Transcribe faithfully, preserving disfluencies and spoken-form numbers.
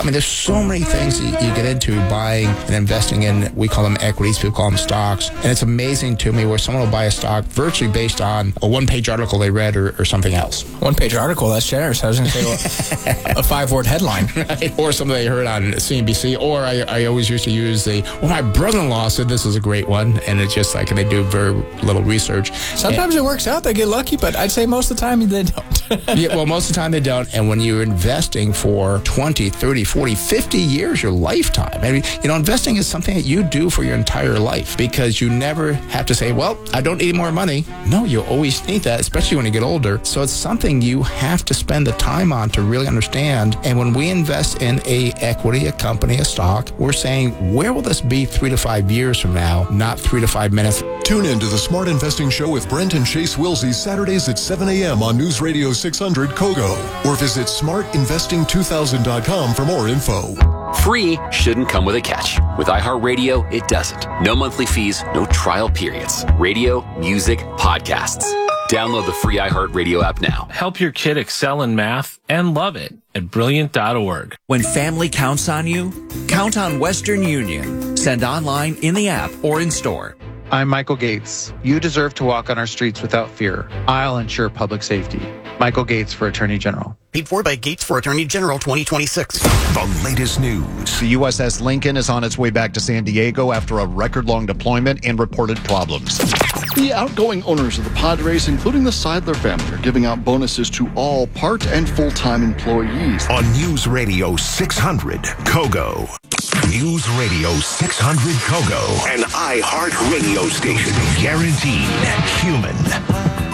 I mean, there's so many things that you get into buying and investing in. We call them equities, people call them stocks. And it's amazing to me where someone will buy a stock virtually based on a one-page article they read or, or something else. One-page article, that's generous. I was going to say well, a five-word headline. Right? Or something they heard on C N B C. Or I, I always used to use the, well, my brother-in-law said this is a great one. And it's just like, and they do very little research. Sometimes and, it works out. They get lucky, but I'd say most of the time they don't. Yeah, well, most of the time they don't. And when you're investing for twenty, thirty, forty, fifty years, your lifetime, I mean, you know, investing is something that you do for your entire life because you never have to say, well, I don't need more money. No, you always need that, especially when you get older. So it's something you have to spend the time on to really understand. And when we invest in a equity, a company, a stock, we're saying, where will this be three to five years from now, not three to five minutes? Tune in to the Smart Investing Show with Brent and Chase Wilsey Saturdays at seven a.m. on News Radio six hundred Kogo or visit smart investing two thousand dot com for more info. Free shouldn't come with a catch. With iHeartRadio, it doesn't. No monthly fees, no trial periods. Radio, music, podcasts. Download the free iHeartRadio app now. Help your kid excel in math and love it at brilliant dot org. When family counts on you, count on Western Union. Send online, in the app, or in store. I'm Michael Gates. You deserve to walk on our streets without fear. I'll ensure public safety. Michael Gates for Attorney General. Paid for by Gates for Attorney General twenty twenty-six. The latest news. The U S S Lincoln is on its way back to San Diego after a record-long deployment and reported problems. The outgoing owners of the Padres, including the Seidler family, are giving out bonuses to all part and full-time employees. On News Radio six hundred Kogo. News Radio six hundred Kogo. An iHeart radio station. Guaranteed human.